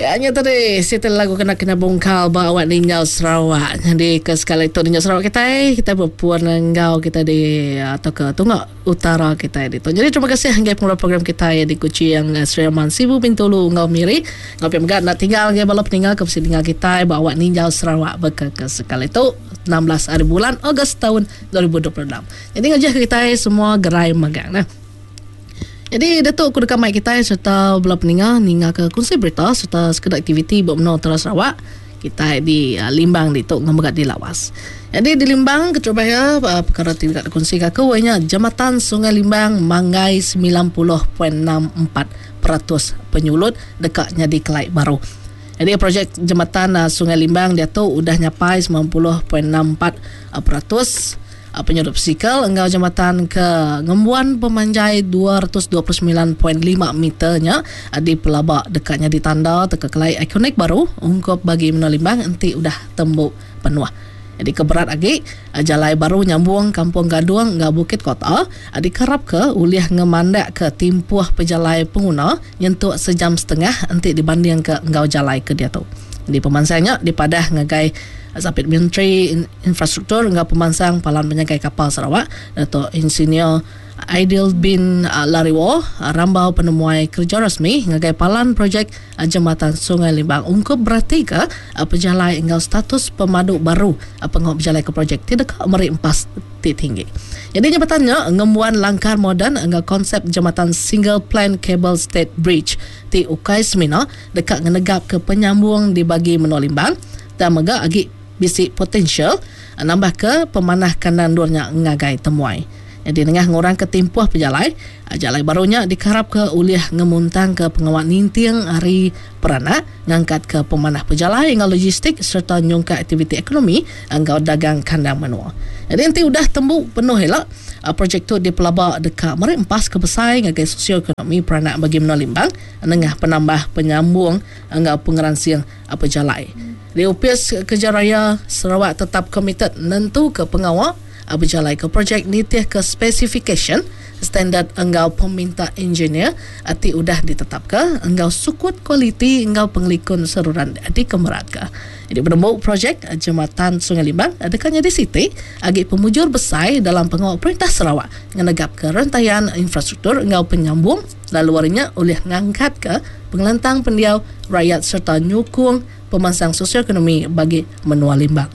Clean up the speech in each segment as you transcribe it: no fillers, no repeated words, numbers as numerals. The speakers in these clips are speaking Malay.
Ya, hanya tadi setelah lagu kena bongkal bawa ninjau Sarawak. Jadi ke sekali itu ninjau Sarawak kita berpuan ninjau kita di atau ke Tunggak Utara kita di tu. Jadi terima kasih hingga pengeluar program kita di Kuci yang Sriaman Sibu Bintulu ngau miri. Ngau pemgat nak tinggal ke balap tinggal ke tinggal kita bawa ninjau Sarawak ke sekali itu 16 hari bulan Ogos tahun 2026. Jadi ngajak kita semua gerai magang nah. Jadi Datuk aku dekat mic kita serta belah peninga ke kunci berita serta sekedar aktiviti bermenau Utara Sarawak kita di Limbang di Tok Ngemegat di Lawas. Jadi di Limbang keterbaya perkara tidak kunci kawanya Jambatan Sungai Limbang manggai 90.64% penyulut dekatnya di Kelait Baru. Jadi projek Jambatan Sungai Limbang dia tu udah nyapai 90.64% penyulut fizikal engkau jambatan ke Ngembuan pemanjai 229.5 meternya di pelabak dekatnya di tanda teka kelai ikonik baru ungkap bagi Menua Limbang nanti udah tembuk penuh. Jadi keberat lagi jalai baru nyambung Kampung Gaduang ngau Bukit Kota dikarap ke uliah ngemandak ke timpuh pejalai pengguna nyentuh sejam setengah nanti dibanding ke ngau jalai ke dia tu. Di pemansangnya di padah ngagai Sapit Menteri Infrastruktur ngau pemansang palan penyagai kapal Sarawak Dato' Insinyur Aidil bin Lariwo rambau penemuai kerja rasmi ngagai palan projek Jambatan Sungai Limbang ungkup berarti ke pejalai ngau status pemadu baru pengop pejalai ke projek tidak meri empas tinggi. Jadi jabatannya ngemuan langkar moden ngau konsep jambatan single plan cable state bridge ti Ukai Semina dekat ngenegap ke penyambung dibagi Menua Limbang dan mega agi bisi potensial nambah ke pemanah kanan durnya ngagai temuai. Jadi tengah ngurang ke timpuh pejalai jalai barunya dikarap ke uliah ngemuntang ke pengawal nintiang hari perana ngangkat ke pemanah pejalai ngau logistik serta nyungka aktiviti ekonomi ngau dagang kandang menua. Jadi nanti udah tembuk penuh helak projek tu di pelabak dekat mari empas ke besai ngagai sosioekonomi peranak bagi Menua Limbang nengah penambah penyambung ngau pengeransiang pejalai. Di UPS Kerja Raya Sarawak tetap komited nentu ke pengawal berjalai ke projek nitih ke specification standard enggau peminta engineer ati udah ditetap ke enggau sukut kualiti enggau penglikun seruran di kemerat ke. Jadi berembuk projek Jambatan Sungai Limbang dekatnya di Siti agi pemujur besar dalam pengawal Perintah Sarawak ngenegap ke rantaian infrastruktur enggau penyambung lalu warinya oleh ngangkat ke pengelantang pendiau rakyat serta nyukung pemansang sosioekonomi bagi Menua Limbang.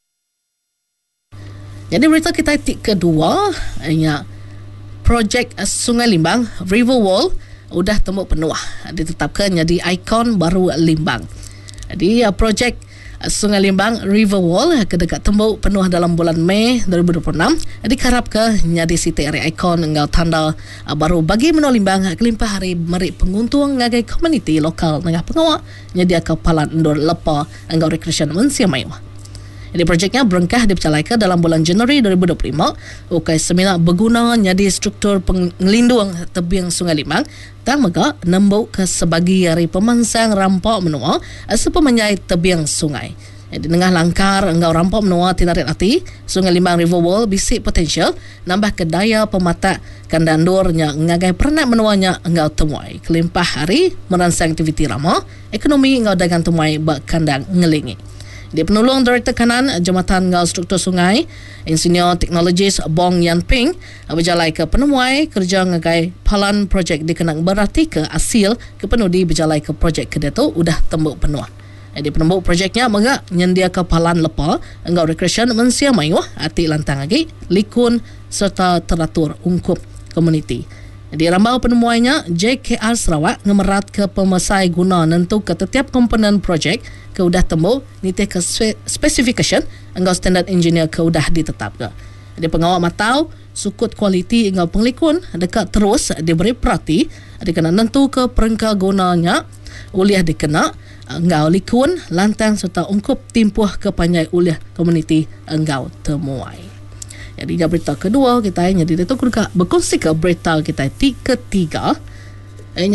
Jadi berita kita kedua hanya projek Sungai Limbang River Wall udah tembuk penuh ditetapkan jadi ikon baru Limbang. Jadi projek Sungai Limbang River Wall kedekat tembuk penuh dalam bulan Mei 2026 dikarap ke nyadi siti hari ikon ngau tanda baru bagi Menua Limbang kelimpah hari meri penguntung ngagai komuniti lokal tengah pengawak nyedia kepalan endur lepa ngau recreation mensiamai. Jadi projeknya berengkah dipercalaikan dalam bulan Januari 2025. Ukai Semina berguna nyadi struktur pengelindung tebing Sungai Limbang dan mega nembuk ke sebagi hari pemansang rampak menua sepemenyai tebing sungai. Jadi tengah langkar engkau rampak menua tinarit hati Sungai Limbang River Wall bisik potensial nambah ke daya pemata kandandurnya ngagai pernak menuanya engkau temuai kelimpah hari meransang aktiviti ramah ekonomi engkau dagang temuai bak kandang ngelingi. Di penulung Director Kanan Jambatan Ngau Struktur Sungai Insinyur Teknologis Bong Yan Ping berjalai ke penemuai kerja ngagai palan projek dikenang berarti ke asil ke penudi berjalai ke projek kedetu udah tembuk penuh. Di penembuk projeknya mengak nyendia ke palan lepa engkau recreation mensia mayuh ati lantang lagi likun serta teratur ungkup komuniti. Di rambau penemuannya JKR Sarawak ngemerat ke pemesai guna nentu ke setiap komponen projek ke udah tembuk nitih ke specification engkau standard engineer ke udah ditetap ke. Di pengawal matau sukut kualiti engkau penglikun dekat terus diberi perhati dikena nentu ke perengka gunanya uliah dikena engkau likun lantang serta ungkup timpuh ke panjai uliah komuniti engkau temuai. Jadi berita kedua kita jadi itu juga berkongsi ke berita kita ketiga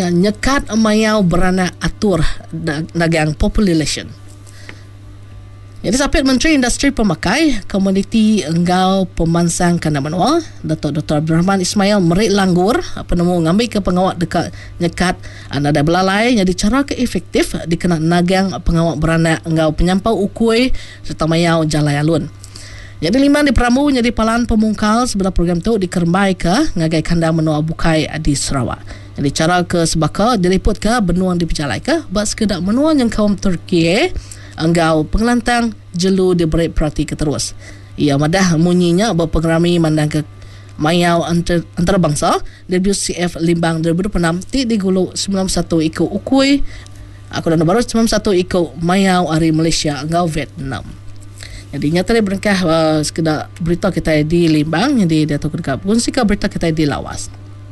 nyekat mayau beranak atur dagang population. Jadi sapit Menteri Industri Pemakai Komoditi Engau Pemansang Kandang Menua Datuk Dr. Abdul Rahman Ismail Merik Langgur penemu ngambil ke pengawak dekat nyekat nada belalai jadi cara ke efektif dikena nagang pengawak beranak engau penyampau ukui serta mayau jalai alun. Jadi 5 diperamu jadi palan pemungkal sebelah program tu dikermbai ke ngagai Kandang Menua Bukai di Sarawak. Jadi cara ke sebaka diliput ke benua di pejalai ke bas kedak menua yang kaum Turki Enggau pengelantang jelu diberi perhati keterus. Ia madah munyinya berpengerami mandang ke mayau antarabangsa WCF Limbang 2026 ti digulu 91 ikut ukui aku dan baru 91 ikut mayau ari Malaysia enggau Vietnam. Jadi nyata dia berengkah sekedar berita kita di Limbang jadi Datuk Dekat Konsika berita kita di Lawas.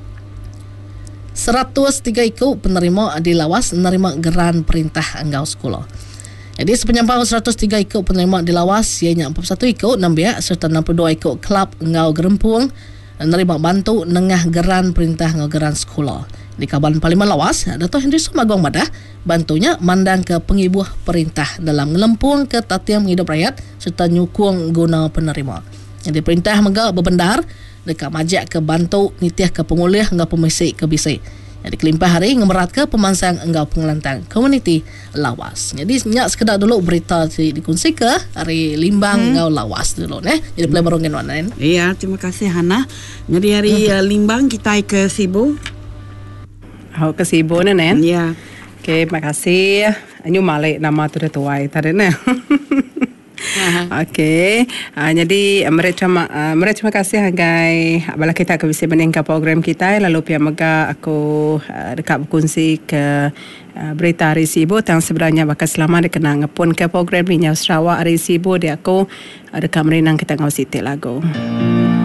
103 ikut penerima di Lawas menerima geran perintah enggau sekolah. Jadi sepenyampang 103 ikut penerima di Lawas ianya 41 ikut 6 biak serta 62 ikut kelab Ngau Gerempuang menerima bantu nengah geran perintah ngau geran sekolah. Di Kaban Parlimen Lawas, Datuk Henry Sumagong Madah bantunya mandang ke pengibuh perintah dalam ngelempung ke tatian menghidup rakyat serta nyukung guna penerima. Jadi perintah megak berbendar dekat majak ke bantu nitiah ke pengulih hingga pemisik ke bisik. Jadi kelimpah hari ngemerat ke pemansang enggau pengelantang komuniti Lawas. Jadi nyak sekedar dulu berita dikongsi ke hari Limbang enggau Lawas dulu Jadi boleh barungin wanan. Iya, terima kasih Hana. Jadi hari Limbang kita ke Sibu. Ke Sibu nen. Ya. Okey, terima kasih. Anyu malik nama tu dah tuai tadi ne. Okey, jadi terima kasih hagai bala kita ke bisa meningkat program kita lalu pihak mega aku dekat berkongsi ke berita hari Sibu yang sebenarnya bakal selama dikena ngepun ke program ni Sarawak hari Sibu dia aku dekat merenang kita ngau siti lagu.